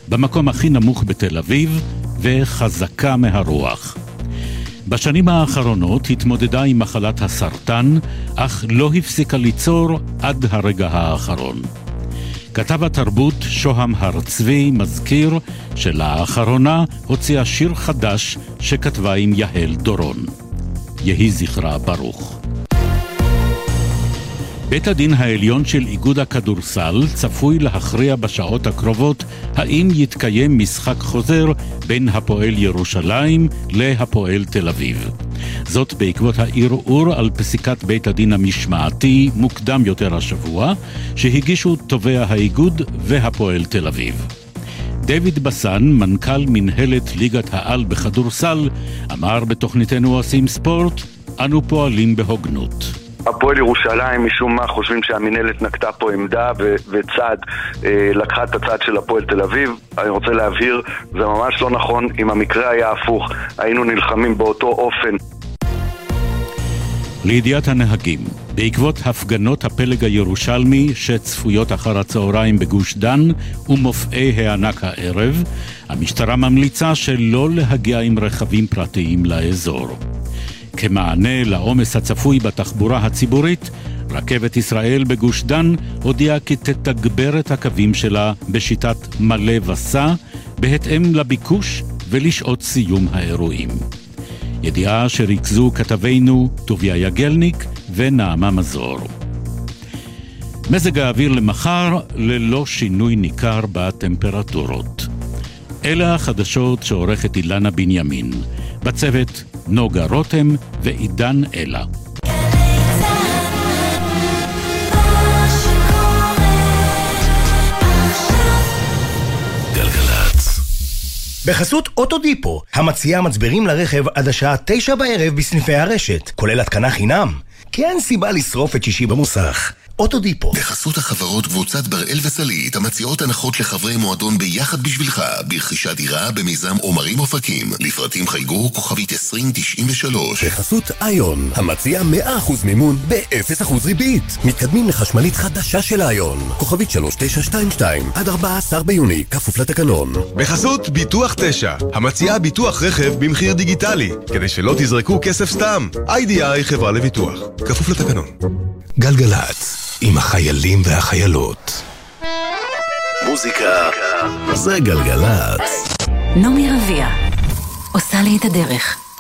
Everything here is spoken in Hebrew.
במקום הכי נמוך בתל אביב וחזקה מהרוח. בשנים האחרונות התמודדה עם מחלת הסרטן, אך לא הפסיקה ליצור עד הרגע האחרון. כתב התרבות שוהם הר צבי מזכיר שלאחרונה הוציאה שיר חדש שכתבה עם יהל דורון. יהי זכרה ברוך. בית הדין העליון של איגוד הכדורסל צפוי להכריע בשעות הקרובות האם יתקיים משחק חוזר בין הפועל ירושלים להפועל תל אביב. זאת בעקבות הערעור על פסיקת בית הדין המשמעתי מוקדם יותר השבוע, שהגישו תובע האיגוד והפועל תל אביב. דוד בסן, מנכ"ל מנהלת ליגת העל בכדורסל, אמר בתוכניתנו עושים ספורט, אנו פועלים בהוגנות. הפועל ירושלים משום מה חושבים שהמנהלת נקטה פה עמדה וצד, לקחה את הצד של הפועל תל אביב. אני רוצה להבהיר, זה ממש לא נכון. אם המקרה היה הפוך, היינו נלחמים באותו אופן. לידיעת הנהגים, בעקבות הפגנות הפלג הירושלמי שצפויות אחר הצהריים בגוש דן ומופעי הענק הערב, המשטרה ממליצה שלא להגיע עם רכבים פרטיים לאזור. כמענה לעומס הצפוי בתחבורה הציבורית, רכבת ישראל בגוש דן הודיעה כי תתגבר את הקווים שלה בשיטת מלא וסע, בהתאם לביקוש ולשעות סיום האירועים. ידיעה שריכזו כתבינו טוביה יגלניק ונעמה מזור. מזג האוויר למחר ללא שינוי ניכר בטמפרטורות. אלה החדשות שעורכת אילנה בנימין. בצוות נוגה רותם ועידן אלה. גלגלצ. בחסות אוטודיפו, המציעה מצברים לרכב עד השעה 9 בערב בסניפי הרשת, כולל התקנה חינם. כי אין סיבה לשרוף את שישי במוסך. אוטודיפו. בחסות החברות קבוצת בראל וסלית, המציעות הנחות לחברי מועדון ביחד בשבילך, ברכישת דירה במיזם עומרים אופקים. לפרטים חייגו כוכבית 2093. בחסות איון, המציעה 100% מימון ב-0% ריבית. מתקדמים לחשמלית חדשה של איון. כוכבית 3922 עד 14 ביוני, כפוף לתקנון. בחסות ביטוח 9, המציעה ביטוח רכב במחיר דיגיטלי, כדי שלא תזרקו כסף סתם. IDI חברה לביטוח, כפוף לתקנון. גלגלצ, עם החיילים והחיילות. מוזיקה זה גלגלצ. נעמי רביע עושה לי את הדרך.